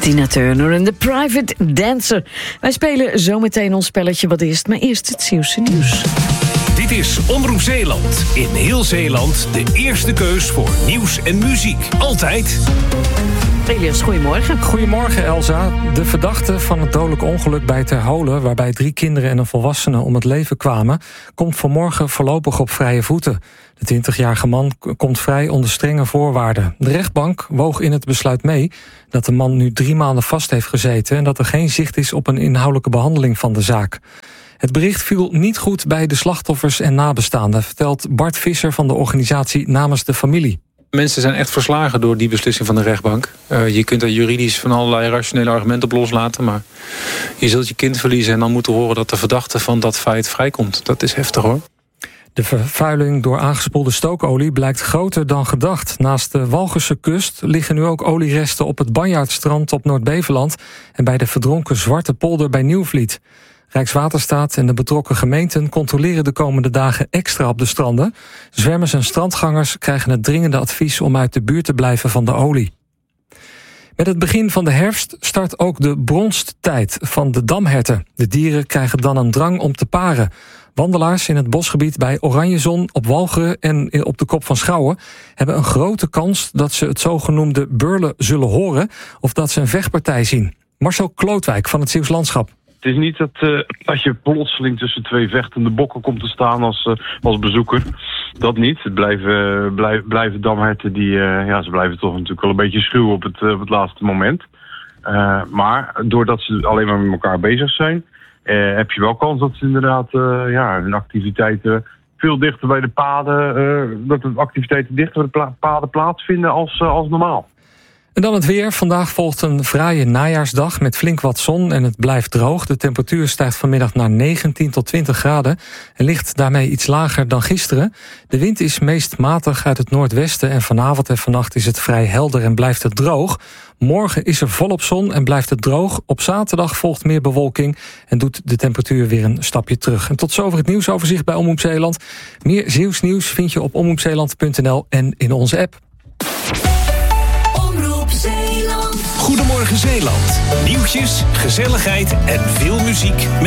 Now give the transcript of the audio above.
Tina Turner en The Private Dancer. Wij spelen zometeen ons spelletje Wat Is Het, maar eerst het Zeeuwse nieuws. Dit is Omroep Zeeland. In heel Zeeland de eerste keus voor nieuws en muziek. Altijd. Elias, goedemorgen. Goedemorgen, Elsa. De verdachte van het dodelijk ongeluk bij Ter Holen, waarbij 3 kinderen en een volwassene om het leven kwamen, komt vanmorgen voorlopig op vrije voeten. De 20-jarige man komt vrij onder strenge voorwaarden. De rechtbank woog in het besluit mee dat de man nu 3 maanden vast heeft gezeten en dat er geen zicht is op een inhoudelijke behandeling van de zaak. Het bericht viel niet goed bij de slachtoffers en nabestaanden, vertelt Bart Visser van de organisatie Namens de Familie. Mensen zijn echt verslagen door die beslissing van de rechtbank. Je kunt er juridisch van allerlei rationele argumenten op loslaten, maar je zult je kind verliezen en dan moeten horen dat de verdachte van dat feit vrijkomt. Dat is heftig, hoor. De vervuiling door aangespoelde stookolie blijkt groter dan gedacht. Naast de Walcherse kust liggen nu ook olieresten op het Banjaardstrand op Noord-Beveland en bij de verdronken Zwarte Polder bij Nieuwvliet. Rijkswaterstaat en de betrokken gemeenten controleren de komende dagen extra op de stranden. Zwemmers en strandgangers krijgen het dringende advies om uit de buurt te blijven van de olie. Met het begin van de herfst start ook de bronsttijd van de damherten. De dieren krijgen dan een drang om te paren. Wandelaars in het bosgebied bij Oranjezon, op Walcheren en op de Kop van Schouwen hebben een grote kans dat ze het zogenoemde beurlen zullen horen of dat ze een vechtpartij zien. Marcel Klootwijk van het Zeeuws Landschap. Het is niet dat je plotseling tussen 2 vechtende bokken komt te staan als bezoeker. Dat niet. Het blijven damherten die ze blijven toch natuurlijk wel een beetje schuw op het laatste moment. Maar doordat ze alleen maar met elkaar bezig zijn, heb je wel kans dat ze inderdaad hun activiteiten veel dichter bij de paden, dat de activiteiten dichter bij de paden plaatsvinden als normaal. En dan het weer. Vandaag volgt een fraaie najaarsdag met flink wat zon en het blijft droog. De temperatuur stijgt vanmiddag naar 19 tot 20 graden en ligt daarmee iets lager dan gisteren. De wind is meest matig uit het noordwesten en vanavond en vannacht is het vrij helder en blijft het droog. Morgen is er volop zon en blijft het droog. Op zaterdag volgt meer bewolking en doet de temperatuur weer een stapje terug. En tot zover het nieuwsoverzicht bij Omroep Zeeland. Meer Zeeuws nieuws vind je op omroepzeeland.nl en in onze app. Goedemorgen Zeeland. Nieuwtjes, gezelligheid en veel muziek met